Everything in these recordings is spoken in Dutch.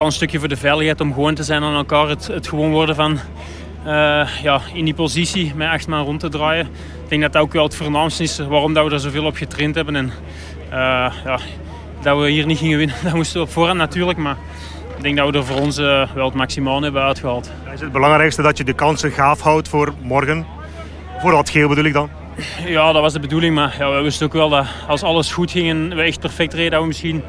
een stukje voor de veiligheid om gewoon te zijn aan elkaar. Het gewoon worden van in die positie met 8 man rond te draaien. Ik denk dat dat ook wel het voornaamste is waarom dat we er zoveel op getraind hebben. En dat we hier niet gingen winnen, dat moesten we op voorhand natuurlijk. Maar ik denk dat we er voor ons wel het maximaal hebben uitgehaald. Is het belangrijkste dat je de kansen gaaf houdt voor morgen? Voor dat geel bedoel ik dan? Ja, dat was de bedoeling. Maar we wisten ook wel dat als alles goed ging en we echt perfect reden, dat we misschien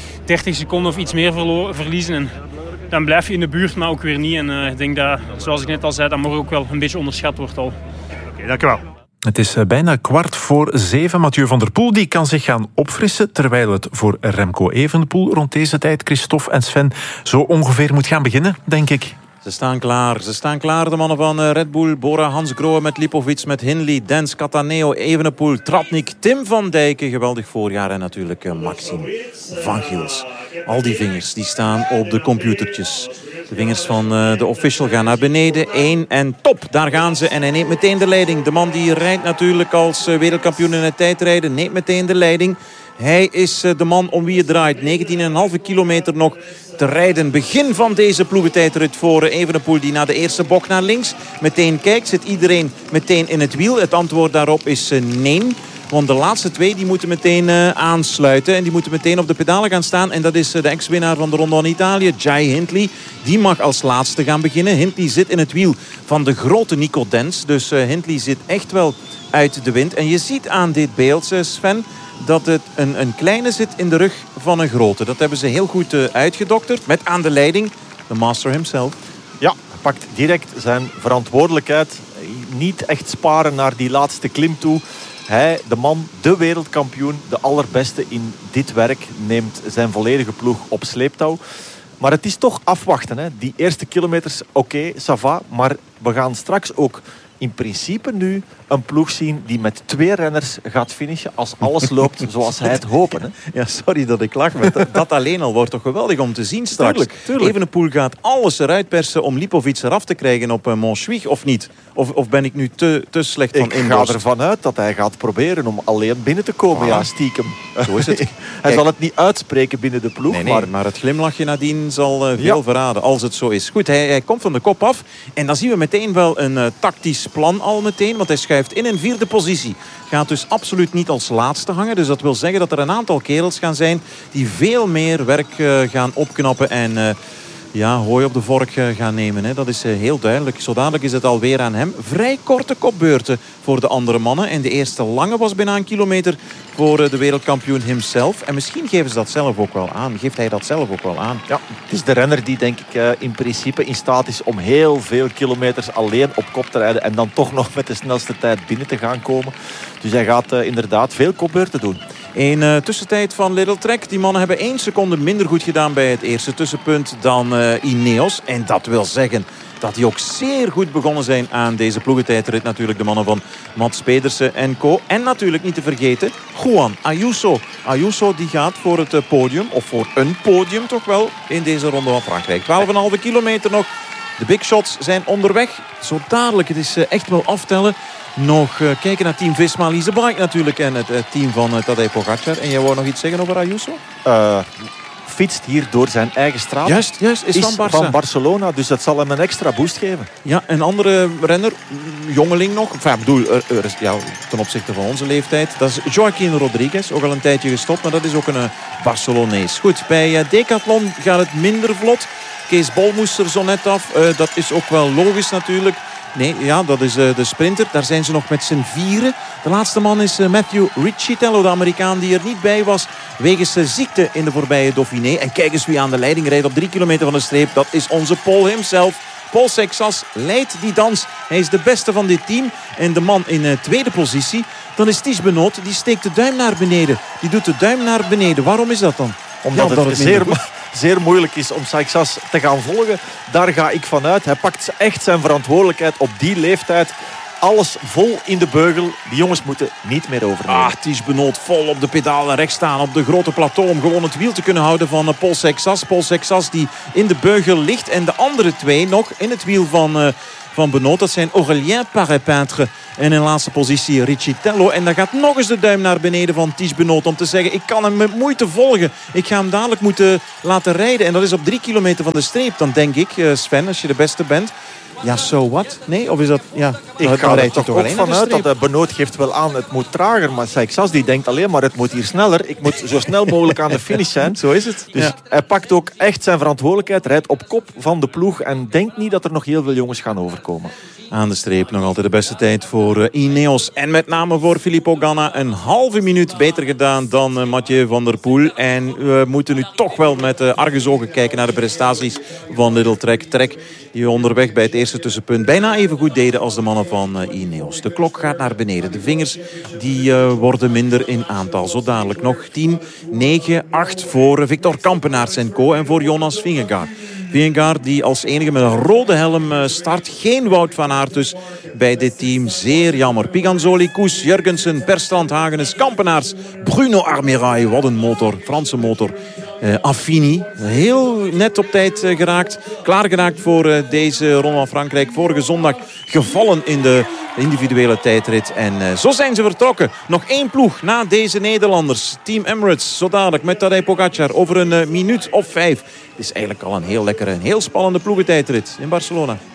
30 seconden of iets meer verliezen. En dan blijf je in de buurt, maar ook weer niet. En ik denk dat, zoals ik net al zei, dat morgen ook wel een beetje onderschat wordt al. Oké, dankjewel. Het is bijna 6:15. Mathieu van der Poel die kan zich gaan opfrissen, terwijl het voor Remco Evenepoel rond deze tijd, Christophe en Sven, zo ongeveer moet gaan beginnen, denk ik. Ze staan klaar, de mannen van Red Bull. Bora Hansgrohe met Lipovic, met Hindley, Dens, Cataneo, Evenepoel, Tratnik, Tim van Dijken, geweldig voorjaar. En natuurlijk Maxime van Gils. Al die vingers die staan op de computertjes. De vingers van de official gaan naar beneden. 1 en top, daar gaan ze. En hij neemt meteen de leiding. De man die rijdt natuurlijk als wereldkampioen in het tijdrijden, neemt meteen de leiding. Hij is de man om wie het draait. 19,5 kilometer nog te rijden. Begin van deze ploegentijdrit voor Evenepoel, die naar de eerste bocht naar links meteen kijkt. Zit iedereen meteen in het wiel? Het antwoord daarop is nee. Want de laatste 2 die moeten meteen aansluiten. En die moeten meteen op de pedalen gaan staan. En dat is de ex-winnaar van de Ronde van Italië, Jai Hindley. Die mag als laatste gaan beginnen. Hindley zit in het wiel van de grote Nico Dens. Dus Hindley zit echt wel uit de wind. En je ziet aan dit beeld, Sven, dat het een kleine zit in de rug van een grote. Dat hebben ze heel goed uitgedokterd. Met aan de leiding de master himself. Ja, hij pakt direct zijn verantwoordelijkheid. Niet echt sparen naar die laatste klim toe. Hij, de man, de wereldkampioen, de allerbeste in dit werk, neemt zijn volledige ploeg op sleeptouw. Maar het is toch afwachten. Hè. Die eerste kilometers, oké, ça va. Maar we gaan straks ook in principe nu een ploeg zien die met 2 renners gaat finishen als alles loopt zoals hij het hopen. Hè. Ja, sorry dat ik lach, maar dat alleen al wordt toch geweldig om te zien straks. Tuurlijk. Evenepoel gaat alles eruit persen om Lipovic eraf te krijgen op Montjuïc, of niet? Of ben ik nu te slecht van inborst? Ik ga ervan uit dat hij gaat proberen om alleen binnen te komen. Ja, stiekem. Zo is het. Hij zal het niet uitspreken binnen de ploeg. Nee, maar het glimlachje nadien zal veel verraden, als het zo is. Goed, hij komt van de kop af. En dan zien we meteen wel een tactisch plan al meteen. Want hij schuift in een 4e positie. Gaat dus absoluut niet als laatste hangen. Dus dat wil zeggen dat er een aantal kerels gaan zijn die veel meer werk gaan opknappen en hooi op de vork gaan nemen. Hè. Dat is heel duidelijk. Zo dadelijk is het alweer aan hem. Vrij korte kopbeurten voor de andere mannen. En de eerste lange was bijna 1 kilometer voor de wereldkampioen himself. En misschien geven ze dat zelf ook wel aan. Geeft hij dat zelf ook wel aan? Ja, het is de renner die denk ik in principe in staat is om heel veel kilometers alleen op kop te rijden. En dan toch nog met de snelste tijd binnen te gaan komen. Dus hij gaat inderdaad veel kopbeurten doen. Een tussentijd van Little Trek. Die mannen hebben 1 seconde minder goed gedaan bij het eerste tussenpunt dan Ineos. En dat wil zeggen dat die ook zeer goed begonnen zijn aan deze ploegentijdrit. Natuurlijk de mannen van Mats Pedersen en co. En natuurlijk niet te vergeten Juan Ayuso. Ayuso die gaat voor het podium, of voor een podium toch wel, in deze Ronde van Frankrijk. 12,5 kilometer nog. De big shots zijn onderweg. Zo dadelijk, het is echt wel aftellen. Nog kijken naar team Visma Lease Bike natuurlijk. En het team van Tadej Pogacar. En jij wou nog iets zeggen over Ayuso? Fietst hier door zijn eigen straat. Juist, is van Barça. Van Barcelona, dus dat zal hem een extra boost geven. Ja, een andere renner, jongeling nog. Enfin, ik bedoel, ten opzichte van onze leeftijd. Dat is Joaquin Rodriguez, ook al een tijdje gestopt. Maar dat is ook een Barcelonees. Goed, bij Decathlon gaat het minder vlot. Kees Bol moest er zo net af. Dat is ook wel logisch natuurlijk. Nee, ja, dat is de sprinter. Daar zijn ze nog met z'n 4. De laatste man is Matthew Ricciutello, de Amerikaan die er niet bij was wegens ziekte in de voorbije Dauphiné. En kijk eens wie aan de leiding rijdt op 3 kilometer van de streep. Dat is onze Paul himself. Paul Sexas leidt die dans. Hij is de beste van dit team. En de man in 2e positie, dan is Ties Benoot. Die steekt de duim naar beneden. Die doet de duim naar beneden. Waarom is dat dan? Omdat het zeer moeilijk is om Sexas te gaan volgen. Daar ga ik vanuit. Hij pakt echt zijn verantwoordelijkheid op die leeftijd alles vol in de beugel. Die jongens moeten niet meer overnemen. Tiesj Benoot vol op de pedalen recht staan op de grote plateau om gewoon het wiel te kunnen houden van Paul Seixas. Paul Seixas die in de beugel ligt en de andere twee nog in het wiel van Benoot. Dat zijn Aurélien Paré-Peintre en in laatste positie Riccitello. En dan gaat nog eens de duim naar beneden van Tiesj Benoot om te zeggen, ik kan hem met moeite volgen. Ik ga hem dadelijk moeten laten rijden. En dat is op 3 kilometer van de streep. Dan denk ik, Sven, als je de beste bent, ja, so what? Nee? Of is dat... Ja, ik ga er toch ook vanuit dat Benoot geeft wel aan, het moet trager. Maar Seixas die denkt alleen maar, het moet hier sneller. Ik moet zo snel mogelijk aan de finish zijn. Zo is het. Dus hij pakt ook echt zijn verantwoordelijkheid. Rijdt op kop van de ploeg. En denkt niet dat er nog heel veel jongens gaan overkomen. Aan de streep nog altijd de beste tijd voor Ineos. En met name voor Filippo Ganna. Een halve minuut beter gedaan dan Mathieu van der Poel. En we moeten nu toch wel met argusogen kijken naar de prestaties van Little Trek. Die onderweg bij het eerste tussenpunt bijna even goed deden als de mannen van Ineos. De klok gaat naar beneden. De vingers die worden minder in aantal. Zo dadelijk nog 10, 9, 8 voor Victor Kampenaerts en co. En voor Jonas Vingegaard. Vingegaard die als enige met een rode helm start. Geen Wout van Aert dus bij dit team. Zeer jammer. Piganzoli, Koes, Jurgensen, Perstrand, Hagenes, Kampenaerts, Bruno Armirail. Wat een motor. Franse motor. Affini. Heel net op tijd geraakt. Klaargeraakt voor deze Ronde van Frankrijk. Vorige zondag gevallen in de individuele tijdrit. En zo zijn ze vertrokken. Nog 1 ploeg na deze Nederlanders. Team Emirates. Zo dadelijk met Tadej Pogacar over een minuut of 5. Het is eigenlijk al een heel lekkere, een heel spannende ploegentijdrit in Barcelona.